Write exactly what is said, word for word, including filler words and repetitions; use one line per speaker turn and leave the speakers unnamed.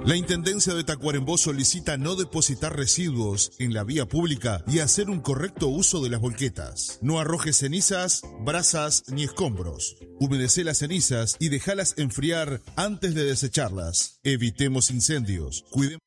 La Intendencia de Tacuarembó solicita no depositar residuos en la vía pública y hacer un correcto uso de las volquetas. No arrojes cenizas, brasas ni escombros. Humedece las cenizas y déjalas enfriar antes de desecharlas. Evitemos incendios. Cuidemos